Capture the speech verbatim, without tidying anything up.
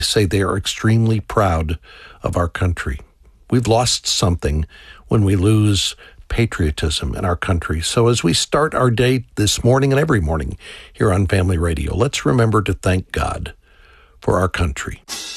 say they are extremely proud of our country. We've lost something when we lose patriotism in our country. So as we start our day this morning and every morning here on Family Radio, let's remember to thank God for our country.